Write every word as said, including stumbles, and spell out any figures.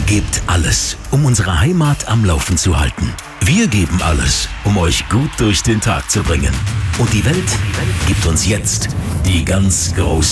gebt alles, um unsere Heimat am Laufen zu halten. Wir geben alles, um euch gut durch den Tag zu bringen. Und die Welt gibt uns jetzt die ganz große